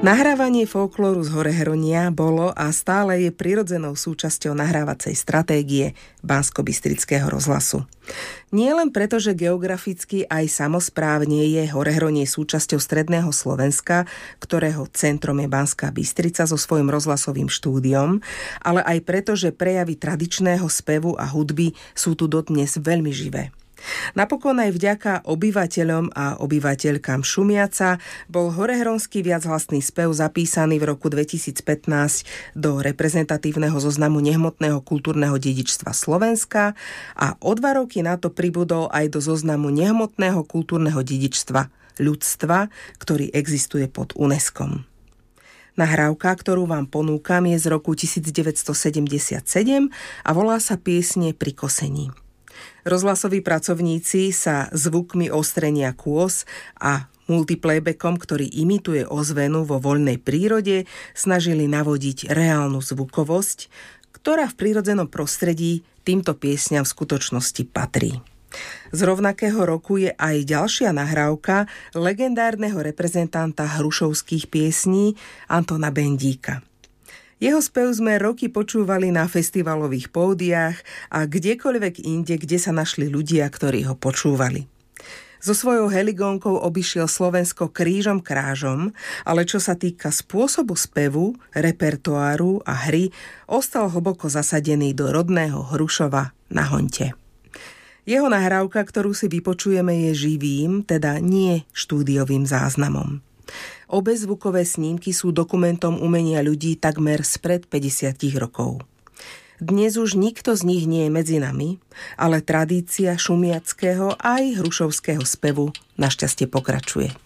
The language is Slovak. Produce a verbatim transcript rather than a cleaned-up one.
Nahrávanie folklóru z Horehronia bolo a stále je prirodzenou súčasťou nahrávacej stratégie Banskobystrického rozhlasu. Nie len preto, že geograficky aj samosprávne je Horehronie súčasťou stredného Slovenska, ktorého centrom je Banská Bystrica so svojím rozhlasovým štúdiom, ale aj preto, že prejavy tradičného spevu a hudby sú tu dodnes veľmi živé. Napokon aj vďaka obyvateľom a obyvateľkám Šumiaca bol horehronský viachlasný spev zapísaný v roku dvetisícpätnásť do reprezentatívneho zoznamu nehmotného kultúrneho dedičstva Slovenska a o dva roky na to pribudol aj do zoznamu nehmotného kultúrneho dedičstva ľudstva, ktorý existuje pod UNESCom. Nahrávka, ktorú vám ponúkam, je z roku devätnásťsedemdesiatsedem a volá sa Piesne pri kosení. Rozhlasoví pracovníci sa zvukmi ostrenia kôz a multiplaybakom, ktorý imituje ozvenu vo voľnej prírode, snažili navodiť reálnu zvukovosť, ktorá v prírodzenom prostredí týmto piesňam v skutočnosti patrí. Z rovnakého roku je aj ďalšia nahrávka legendárneho reprezentanta hrušovských piesní Antona Bendíka. Jeho spev sme roky počúvali na festivalových pódiách a kdekoľvek inde, kde sa našli ľudia, ktorí ho počúvali. So svojou heligónkou obišiel Slovensko krížom krážom, ale čo sa týka spôsobu spevu, repertoáru a hry, ostal hlboko zasadený do rodného Hrušova na Honte. Jeho nahrávka, ktorú si vypočujeme, je živým, teda nie štúdiovým záznamom. Obe zvukové snímky sú dokumentom umenia ľudí takmer spred päťdesiat rokov. Dnes už nikto z nich nie je medzi nami, ale tradícia šumiackého aj hrušovského spevu našťastie pokračuje.